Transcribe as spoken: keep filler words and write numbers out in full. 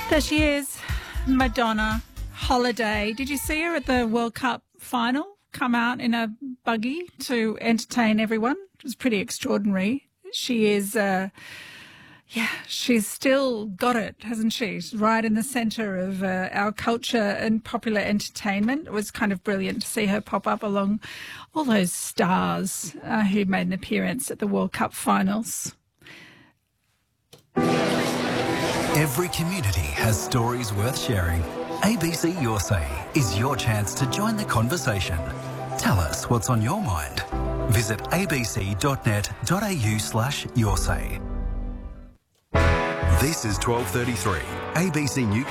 There she is, Madonna Holiday. Did you see her at the World Cup final come out in a buggy to entertain everyone? It was pretty extraordinary. She is, uh, yeah, she's still got it, hasn't she? She's right in the centre of uh, our culture and popular entertainment. It was kind of brilliant to see her pop up along all those stars uh, who made an appearance at the World Cup finals. Every community has stories worth sharing. A B C Your Say is your chance to join the conversation. Tell us what's on your mind. Visit abc.net.au slash your say. This is twelve thirty-three, A B C News.